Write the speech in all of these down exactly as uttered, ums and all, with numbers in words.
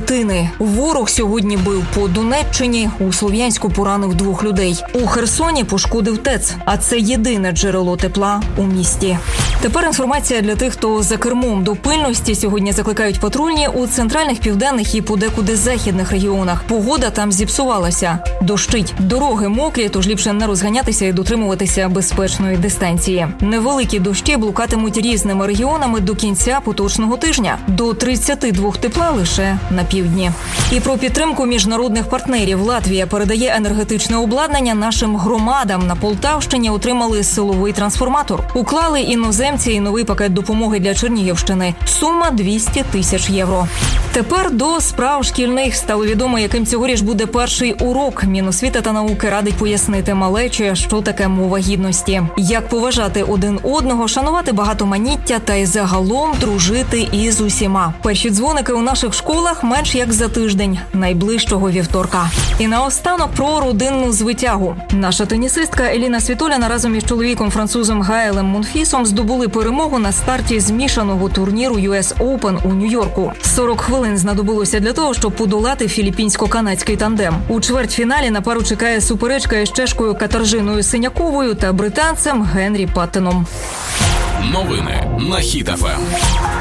дитини. Ворог сьогодні бив по Донеччині, у Слов'янську поранив двох людей. У Херсоні пошкодив ТЕЦ, а це єдине джерело тепла у місті. Тепер інформація для тих, хто за кермом. До пильності сьогодні закликають патрульні у центральних, південних і подекуди західних регіонах. Погода там зіпсувалася. Дощить. Дороги мокрі, тож ліпше не розганятися і дотримуватися безпечної дистанції. Невеликі дощі блукатимуть різними регіонами до кінця поточного тижня. До тридцяти двох тепла лише на півдні. І про підтримку міжнародних партнерів. Латвія передає енергетичне обладнання нашим громадам. На Полтавщині отримали силовий трансформатор. Уклали іноземці і новий пакет допомоги для Чернігівщини. Сума двісті тисяч євро. Тепер до справ шкільних. Стало відомо, яким цьогоріч буде перший урок. Міносвіти та науки радить пояснити малечі, що таке мова гідності. Як поважати один одного, шанувати багатоманіття та й загалом дружити із усіма. Перші дзвоники у наших школах менш як за тиждень, найближчого вівторка. І наостанок про родинну звитягу. Наша тенісистка Еліна Світоліна разом із чоловіком французом Гаелем Монфісом здобули перемогу на старті змішаного турніру ю ес Open у Нью-Йорку. сорок хвилин знадобилося для того, щоб подолати філіппінсько-канадський тандем. У чвертьфіналі на пару чекає суперечка із чешкою Катаржиною Синяковою та британцем Генрі Паттеном. Новини на Хіт еф ем.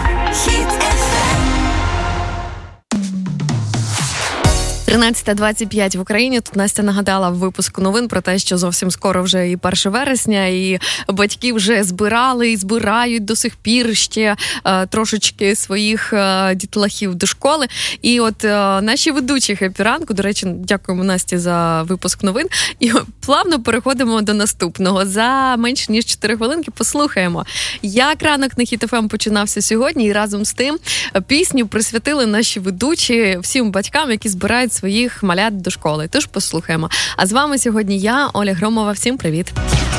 тринадцята двадцять п'ять в Україні. Тут Настя нагадала в випуску новин про те, що зовсім скоро вже і перше вересня, і батьки вже збирали і збирають до сих пір ще е, трошечки своїх е, дітлахів до школи. І от е, наші ведучі «Хеппі ранку», до речі, дякуємо Насті за випуск новин, і плавно переходимо до наступного. За менш ніж чотири хвилинки послухаємо, як ранок на Хіт еф ем починався сьогодні, і разом з тим пісню присвятили наші ведучі всім батькам, які збирають своїх малят до школи. Тож послухаємо. А з вами сьогодні я, Оля Громова. Всім привіт.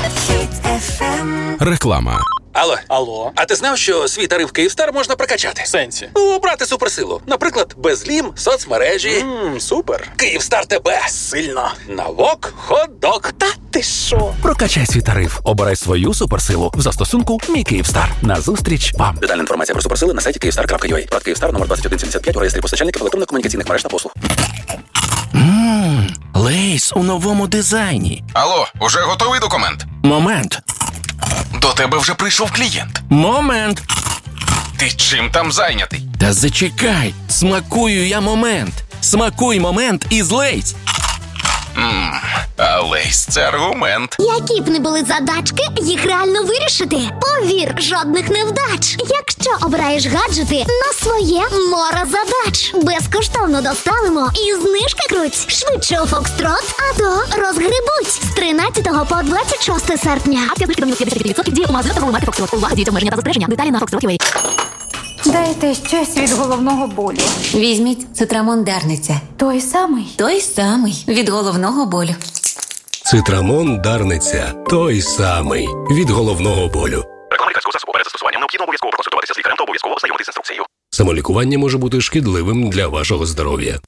Реклама. Алло. Алло. А ти знав, що свій тариф Київстар можна прокачати? В сенсі? Ну, обрати суперсилу. Наприклад, безлім, соцмережі. Ммм, супер. Київстар тебе. Сильно. Навок, хот-дог. Та ти що? Прокачай свій тариф. Обирай свою суперсилу в застосунку «Мій Київстар». Назустріч вам. Детальна інформація про суперсили на сайті київстар крапка ю а. Брат Київстар, номер двадцять один сімдесят п'ять у реєстрі постачальників електронно-комунікаційних мереж та послуг. Ммм, Лейс у новому дизайні. Алло, уже готовий документ? Момент. До тебе вже прийшов клієнт. Момент. Ти чим там зайнятий? Та зачекай, смакую я момент. Смакуй момент із Лейс. Ммм, а Лейс – це аргумент. Які б не були задачки, їх реально вирішити. Повір, жодних невдач. Якщо обираєш гаджети на своє море задач. Безкоштовно доставимо і знижки круть. Швидше у Фокстрот, а то розгребуть. З тринадцятого по двадцять шосте серпня. Акція знижки до мінус п'ятдесят п'ять відсотків діє у магазинах торгової марки Фокстрот. Увага, діють обмеження та застереження. Деталі на фокстрот крапка ю а. Дайте щось від головного болю. Візьміть Цитрамон Дарниця. Той самий? Той самий. Від головного болю. Цитрамон Дарниця. Той самий. Від головного болю. Реклама лікарського засобу. Перед застосуванням необхідно обов'язково проконсультуватися з лікарем та обов'язково ознайомитися з інструкцією. Самолікування може бути шкідливим для вашого здоров'я.